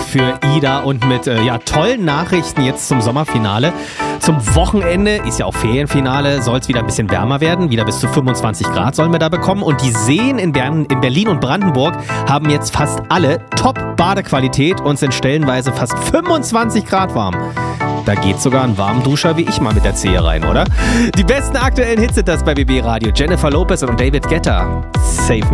für Ida und mit tollen Nachrichten jetzt zum Sommerfinale. Zum Wochenende ist ja auch Ferienfinale, soll es wieder ein bisschen wärmer werden. Wieder bis zu 25 Grad sollen wir da bekommen. Und die Seen in Berlin und Brandenburg haben jetzt fast alle Top-Badequalität und sind stellenweise fast 25 Grad warm. Da geht sogar ein Warmduscher wie ich mal mit der Zehe rein, oder? Die besten aktuellen Hits sind das bei BB Radio. Jennifer Lopez und David Guetta. Save